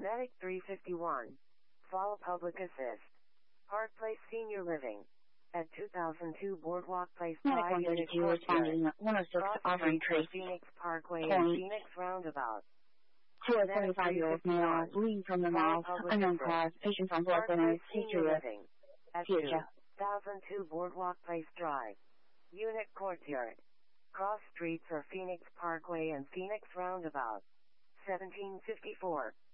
Medic 351. Fall Public Assist. Park Place Senior Living. At 2002 Boardwalk Place Drive, Unit 132 responding Courtyard. 106 Cross offering Street trace. from Phoenix Parkway and Point. Phoenix Roundabout. To a 45-year-old male, bleeding from the mouth, unknown cause, patient on blood thinners, Senior history of Living. At future. 2002 Boardwalk Place Drive. Unit Courtyard. Cross Street for Phoenix Parkway and Phoenix Roundabout. 1754.